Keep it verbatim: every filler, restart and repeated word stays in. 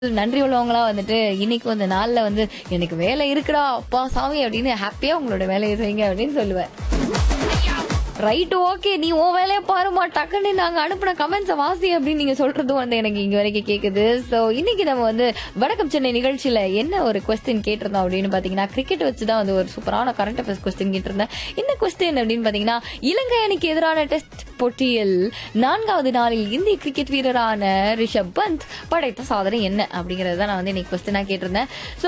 நன்றி உள்ளவங்களா வந்துட்டு இன்னைக்கு வந்து நாள்ல வந்து எனக்கு வேலை இருக்குடா அப்பா சாமி அப்படின்னு ஹாப்பியா உங்களோட வேலையை செய்யுங்க அப்படின்னு சொல்லுவேன். ரைட், ஓகே, நீ உன் வேலையை பாருமா, டக்குன்னு நாங்க அனுப்பின கமெண்ட்ஸை வாசி அப்படின்னு நீங்க சொல்றதும் வந்து எனக்கு இங்க வரைக்கும் கேக்குது. சோ இன்னைக்கு நம்ம வந்து வணக்கம் சென்னை நிகழ்ச்சியில என்ன ஒரு கொஸ்டின் கேட்டிருந்தோம் அப்படின்னு பாத்தீங்கன்னா, கிரிக்கெட் வச்சுதான் வந்து ஒரு சூப்பரான கரண்ட் அஃபேர்ஸ் கொஸ்டின் கேட்டிருந்தேன். என்ன கொஸ்டின் அப்படின்னு பாத்தீங்கன்னா, இலங்கை அணிக்கு எதிரான டெஸ்ட் போட்டியில் நான்காவது நாளில் இந்திய கிரிக்கெட் வீரரான ரிஷப் பந்த் படைத்த சாதனை என்ன அப்படிங்கறத நான் வந்து இன்னைக்கு கொஸ்டினா கேட்டிருந்தேன். சோ